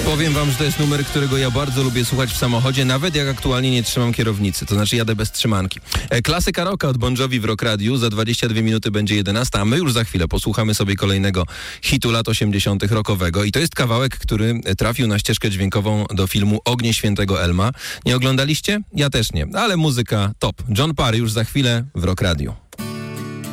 Powiem wam, że to jest numer, którego ja bardzo lubię słuchać w samochodzie, nawet jak aktualnie nie trzymam kierownicy, to znaczy jadę bez trzymanki. Klasyka rocka od Bon Jovi w Rock Radiu, za 22 minuty będzie 11, a my już za chwilę posłuchamy sobie kolejnego hitu lat 80. rockowego i to jest kawałek, który trafił na ścieżkę dźwiękową do filmu Ognie Świętego Elma. Nie oglądaliście? Ja też nie, ale muzyka top. John Parry już za chwilę w Rock Radiu.